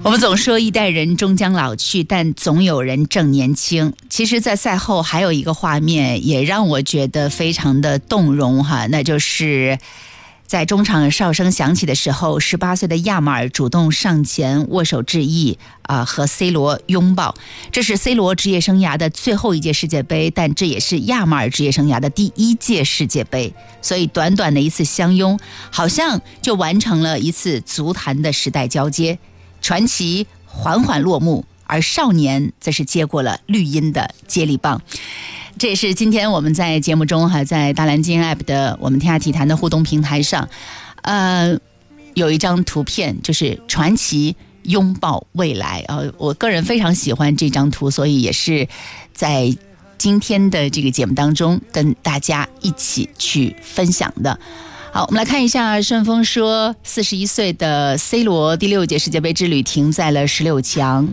我们总说一代人终将老去，但总有人正年轻。其实在赛后还有一个画面也让我觉得非常的动容哈，那就是在中场哨声响起的时候，18岁的亚马尔主动上前握手致意和 C 罗拥抱。这是 C 罗职业生涯的最后一届世界杯，但这也是亚马尔职业生涯的第1届世界杯，所以短短的一次相拥，好像就完成了一次足坛的时代交接。传奇缓缓落幕，而少年则是接过了绿茵的接力棒。这也是今天我们在节目中在大蓝鲸 App 的我们天下体坛的互动平台上有一张图片，就是传奇拥抱未来我个人非常喜欢这张图，所以也是在今天的这个节目当中跟大家一起去分享的。好，我们来看一下，顺丰说41岁的 C 罗第6届世界杯之旅停在了16强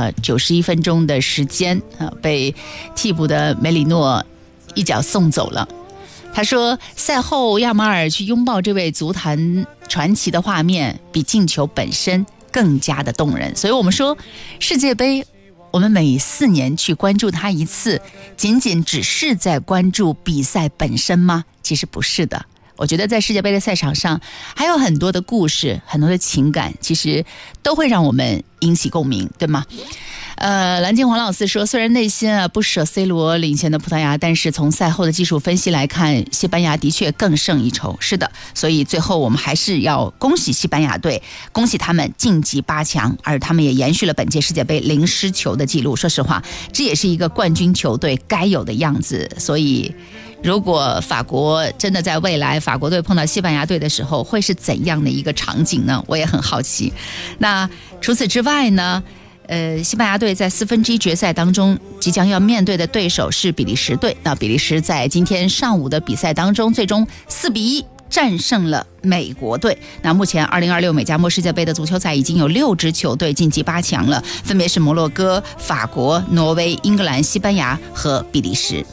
91分钟的时间被替补的梅里诺一脚送走了。他说赛后亚马尔去拥抱这位足坛传奇的画面比进球本身更加的动人。所以我们说世界杯我们每4年去关注它一次，仅仅只是在关注比赛本身吗？其实不是的。我觉得在世界杯的赛场上还有很多的故事，很多的情感，其实都会让我们引起共鸣，对吗？蓝金黄老师说，虽然内心不舍 C 罗领先的葡萄牙，但是从赛后的技术分析来看，西班牙的确更胜一筹。是的，所以最后我们还是要恭喜西班牙队，恭喜他们晋级8强，而他们也延续了本届世界杯0失球的记录。说实话，这也是一个冠军球队该有的样子。所以如果法国真的在未来法国队碰到西班牙队的时候会是怎样的一个场景呢？我也很好奇。那除此之外呢，西班牙队在1/4决赛当中即将要面对的对手是比利时队。那比利时在今天上午的比赛当中最终4-1战胜了美国队。那目前2026美加墨世界杯的足球赛已经有6支球队晋级8强了，分别是摩洛哥、法国、挪威、英格兰、西班牙和比利时。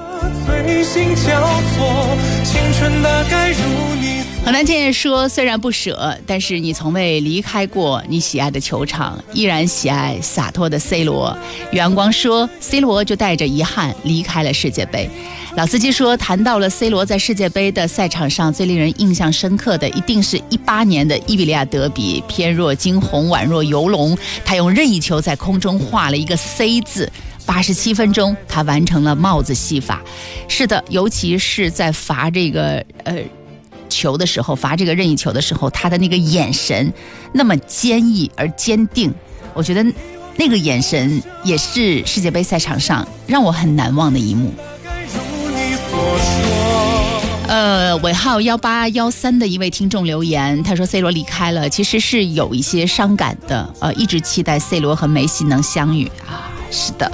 河南建业说，虽然不舍，但是你从未离开过你喜爱的球场，依然喜爱洒脱的 C 罗。远光说 C 罗就带着遗憾离开了世界杯。老司机说，谈到了 C 罗在世界杯的赛场上最令人印象深刻的一定是18年的伊比利亚德比，偏若惊鸿宛若游龙，他用任意球在空中画了一个 C 字，87分钟他完成了帽子戏法。是的，尤其是在罚这个球的时候，罚这个任意球的时候，他的那个眼神那么坚毅而坚定，我觉得那个眼神也是世界杯赛场上让我很难忘的一幕。尾号1813的一位听众留言，他说 C 罗离开了，其实是有一些伤感的，一直期待 C 罗和梅西能相遇是的，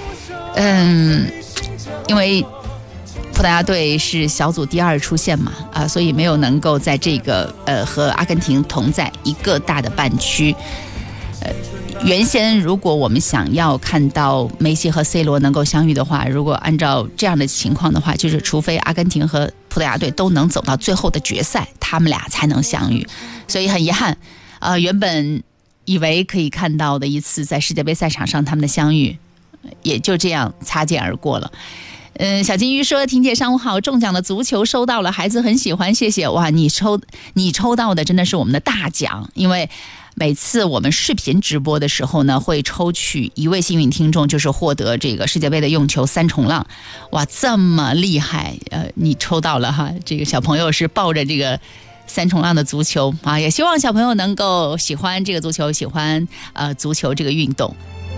因为葡萄牙队是小组第2出线嘛，所以没有能够在这个和阿根廷同在一个大的半区。原先如果我们想要看到梅西和 C 罗能够相遇的话，如果按照这样的情况的话，就是除非阿根廷和葡萄牙队都能走到最后的决赛，他们俩才能相遇。所以很遗憾，原本以为可以看到的一次在世界杯赛场上他们的相遇，也就这样擦肩而过了。小金鱼说，婷姐上午好，中奖的足球收到了，孩子很喜欢，谢谢。哇，你抽到的真的是我们的大奖，因为每次我们视频直播的时候呢，会抽取1位幸运听众，就是获得这个世界杯的用球3重浪。哇，这么厉害，你抽到了哈，这个小朋友是抱着这个3重浪的足球也希望小朋友能够喜欢这个足球，喜欢足球这个运动。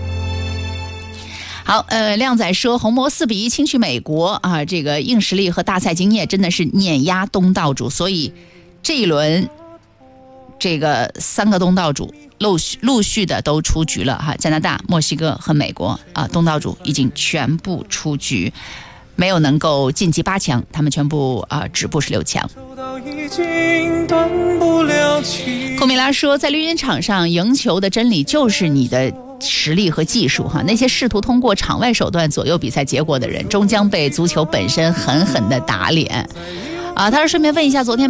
好，靓仔说红魔4-1轻取美国这个硬实力和大赛经验真的是碾压东道主，所以这一轮这个3个东道主陆续的都出局了加拿大、墨西哥和美国东道主已经全部出局，没有能够晋级8强，他们全部止步16强。库米拉说，在绿茵场上赢球的真理就是你的实力和技术那些试图通过场外手段左右比赛结果的人，终将被足球本身狠狠的打脸他说顺便问一下，昨天